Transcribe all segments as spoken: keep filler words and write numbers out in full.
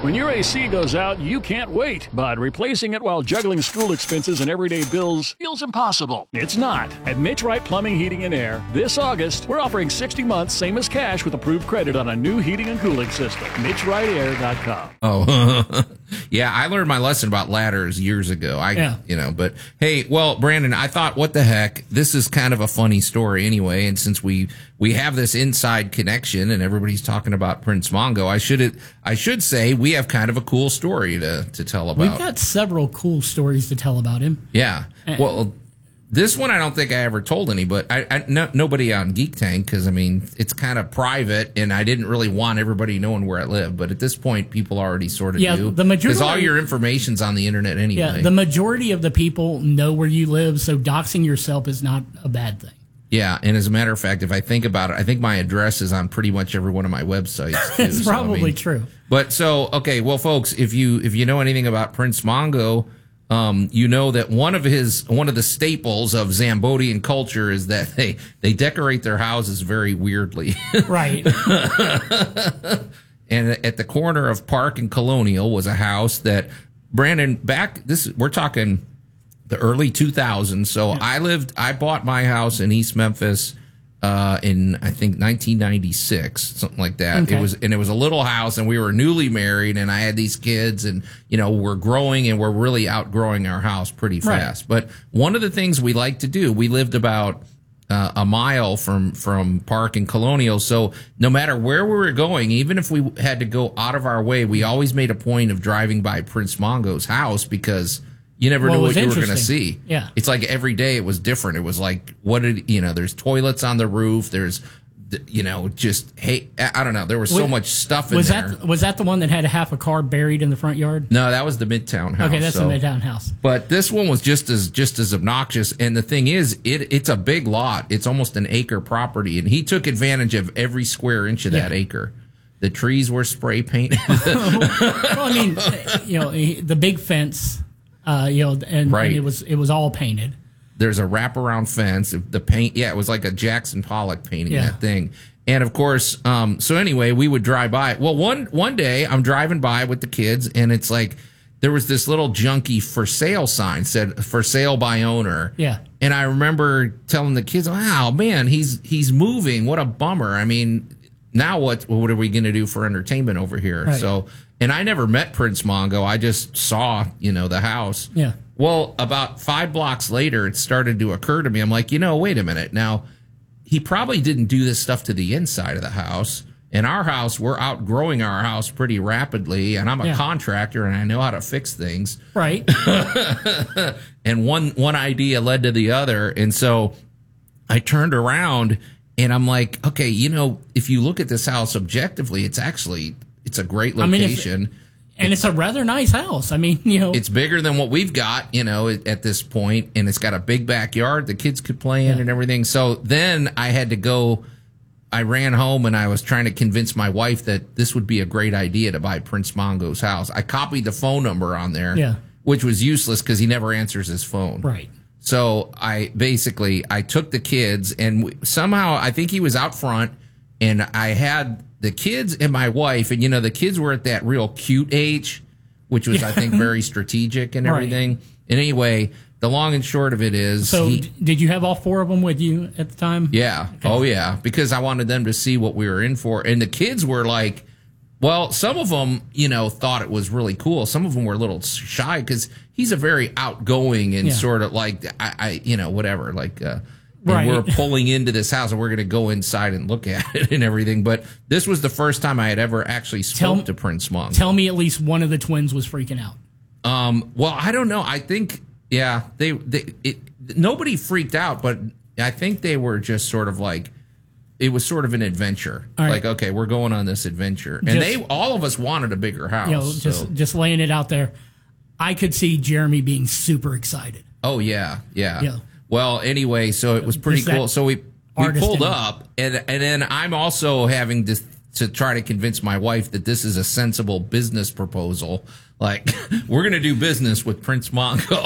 When your A C goes out, you can't wait, but replacing it while juggling school expenses and everyday bills feels impossible. It's not. At Mitch Wright Plumbing, Heating, and Air, this August, we're offering sixty months, same as cash, with approved credit on a new heating and cooling system. Mitch Wright Air dot com. Oh, yeah, I learned my lesson about ladders years ago. I, Yeah. you know, but hey, well, Brandon, I thought, what the heck? This is kind of a funny story anyway. And since we, we have this inside connection and everybody's talking about Prince Mongo, I should, I should say we have kind of a cool story to, to tell about. We've got several cool stories to tell about him. Yeah. Well, this one I don't think I ever told any, but I, I no, nobody on Geek Tank, because I mean it's kind of private, and I didn't really want everybody knowing where I live. But at this point, people already sort of Yeah, do. the majority- because all your information's on the internet anyway. Yeah, the majority of the people know where you live, so doxing yourself is not a bad thing. Yeah, and as a matter of fact, if I think about it, I think my address is on pretty much every one of my websites. Too, It's so, I probably mean- true. But so, okay, well, folks, if you if you know anything about Prince Mongo, um, you know that one of his one of the staples of Zambodian culture is that they they decorate their houses very weirdly. Right. And at the corner of Park and Colonial was a house that Brandon back this we're talking the early two thousands. So Yeah. I lived I bought my house in East Memphis uh in I think nineteen ninety-six, something like that. Okay. It was and it was a little house, and we were newly married, and I had these kids, and you know, we're growing and we're really outgrowing our house pretty Right. fast. But one of the things we like to do, we lived about Uh, a mile from from Park and Colonial. So no matter where we were going, even if we had to go out of our way, we always made a point of driving by Prince Mongo's house, because you never Well, knew it what was you were going to interesting. see. Yeah. It's like every day it was different. It was like, what did, you know, there's toilets on the roof. There's, you know, just, hey, I don't know. There was so Was- much stuff in Was there. that was that the one that had a half a car buried in the front yard? No, that was the Midtown house. Okay, that's so. the Midtown house. But this one was just as just as obnoxious. And the thing is, it it's a big lot. It's almost an acre property, and he took advantage of every square inch of that Yeah. acre. The trees were spray painted. Well, I mean, uh, you know, he- the big fence, uh, you know, and, Right. and it was it was all painted. There's a wraparound fence. The paint, yeah, it was like a Jackson Pollock painting, Yeah. that thing. And of course, um, so anyway, we would drive by. Well, one one day I'm driving by with the kids, and it's like there was this little junky for sale sign, said for sale by owner. Yeah. And I remember telling the kids, "Wow, man, he's he's moving. What a bummer. I mean, now what what are we going to do for entertainment over here?" Right. So, and I never met Prince Mongo. I just saw, you know, the house. Yeah. Well, about five blocks later, it started to occur to me. I'm like, you know, wait a minute. Now, he probably didn't do this stuff to the inside of the house. In our house, we're outgrowing our house pretty rapidly, and I'm a Yeah. contractor, and I know how to fix things. Right. And one one idea led to the other, and so I turned around, and I'm like, okay, you know, if you look at this house objectively, it's actually it's a great I mean, if- location. And it's a rather nice house. I mean, you know, It's bigger than what we've got, you know, at at this point, and it's got a big backyard the kids could play in Yeah. and everything. So then I had to go. I ran home, and I was trying to convince my wife that this would be a great idea to buy Prince Mongo's house. I copied the phone number on there, Yeah. which was useless because he never answers his phone. right. So I basically I took the kids, and we, somehow I think he was out front, and I had the kids and my wife, and you know, the kids were at that real cute age, which was I think very strategic and Right. everything. And anyway, the long and short of it is, So, he, d- did you have all four of them with you at the time? yeah, oh yeah, because I wanted them to see what we were in for, and the kids were like, well, some of them, you know, thought it was really cool. Some of them were a little shy because he's a very outgoing and Yeah. sort of like, I, I you know, whatever, like, uh, and Right. we're pulling into this house, and we're going to go inside and look at it and everything. But this was the first time I had ever actually spoke Tell- to Prince Mongo. Tell me at least one of the twins was freaking out. Um, well, I don't know. I think, yeah, they, they, it, nobody freaked out, but I think they were just sort of like, it was sort of an adventure. All right. Like, okay, we're going on this adventure. And Just- they, all of us wanted a bigger house. You know, just so- just laying it out there. I could see Jeremy being super excited. oh yeah, yeah. Yeah. Well, anyway, so it was pretty Just that cool. So we, we artist pulled in- up, and, and then I'm also having to, to try to convince my wife that this is a sensible business proposal. Like, we're going to do business with Prince Mongo,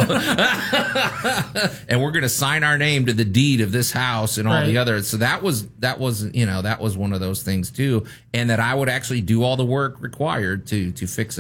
and we're going to sign our name to the deed of this house and all Right. the other. So that was, that was, you know, that was one of those things too. And that I would actually do all the work required to, to fix